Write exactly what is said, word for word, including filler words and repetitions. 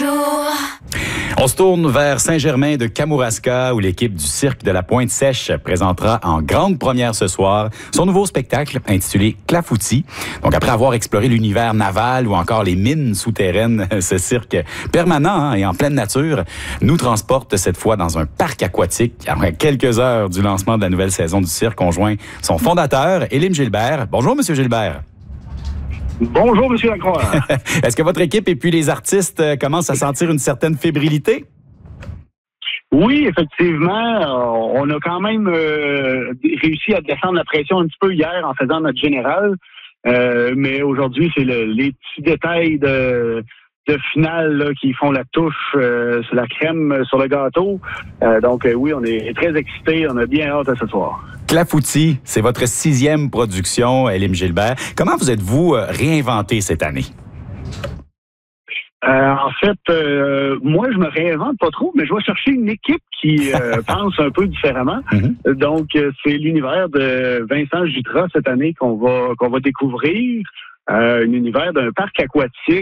On se tourne vers Saint-Germain de Kamouraska où l'équipe du Cirque de la Pointe-Sèche présentera en grande première ce soir son nouveau spectacle intitulé Clafoutis. Donc après avoir exploré l'univers naval ou encore les mines souterraines, ce cirque permanent hein, et en pleine nature nous transporte cette fois dans un parc aquatique. Après quelques heures du lancement de la nouvelle saison du cirque, on joint son fondateur, Élim Gilbert. Bonjour, Monsieur Gilbert. Bonjour, M. Lacroix. Est-ce que votre équipe et puis les artistes euh, commencent à sentir une certaine fébrilité? Oui, effectivement. Euh, on a quand même euh, réussi à descendre la pression un petit peu hier en faisant notre général. Euh, mais aujourd'hui, c'est le, les petits détails de, de finale là, qui font la touche euh, sur la crème sur le gâteau. Euh, donc euh, oui, on est très excités. On a bien hâte à ce soir. Clafoutis, c'est votre sixième production, Élim Gilbert. Comment vous êtes-vous euh, réinventé cette année? Euh, en fait, euh, moi, je me réinvente pas trop, mais je vais chercher une équipe qui euh, pense un peu différemment. Mm-hmm. Donc, euh, c'est l'univers de Vincent Jutras cette année qu'on va qu'on va découvrir. Euh, un univers d'un parc aquatique